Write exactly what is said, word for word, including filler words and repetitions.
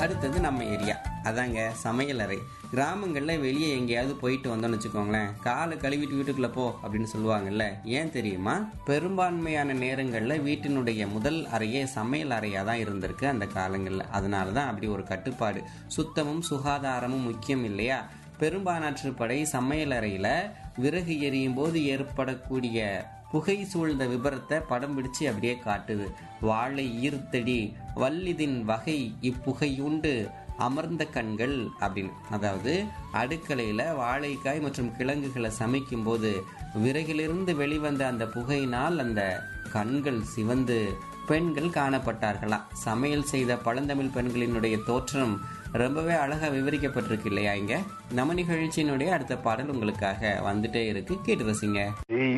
அடுத்தது நம்ம ஏரியா, அதாங்க சமையலறை. கிராமங்களில் வெளியே எங்கேயாவது போயிட்டு வந்தோம்னு வச்சுக்கோங்களேன், காலை கழுவிட்டு வீட்டுக்குள்ளே போ அப்படின்னு சொல்லுவாங்கல்ல. ஏன் தெரியுமா? பெரும்பான்மையான நேரங்களில் வீட்டினுடைய முதல் அறையே சமையல் அறையாக தான் இருந்திருக்கு அந்த காலங்களில். அதனால தான் அப்படி ஒரு கட்டுப்பாடு. சுத்தமும் சுகாதாரமும் முக்கியம் இல்லையா? பெரும்பாலாற்றுப்படை சமையலறையில் விறகு எரியும் போது ஏற்படக்கூடிய புகை சூழ்ந்த விபரத்தை படம் பிடிச்சு அப்படியே காட்டுது. வாழை ஈர்த்தடி வல்லிதின் வகை இப்புகையுண்டு அமர்ந்த கண்கள் அப்படின்னு. அதாவது அடுக்கலையில் வாழைக்காய் மற்றும் கிழங்குகளை சமைக்கும் போது விறகிலிருந்து வெளிவந்த அந்த புகையினால் அந்த கண்கள் சிவந்து பெண்கள் காணப்பட்டார்களாம். சமையல் செய்த பழந்தமிழ் பெண்களினுடைய தோற்றம் ரொம்பவே அழகா விவரிக்கப்பட்டிருக்கு இல்லையா? இங்க நம்ம நிகழ்ச்சியினுடைய அடுத்த பாடல் உங்களுக்காக வந்துட்டே இருக்கு, கேட்டு ரசிங்க.